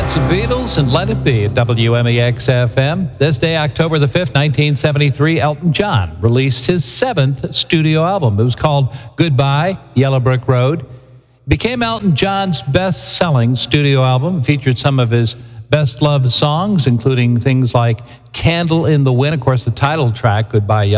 It's the Beatles and Let It Be at WMEX-FM. This day, October the 5th, 1973, Elton John released his 7th studio album. It was called Goodbye, Yellow Brick Road. It became Elton John's best-selling studio album. It featured some of his best-loved songs, including things like Candle in the Wind, of course, the title track, Goodbye,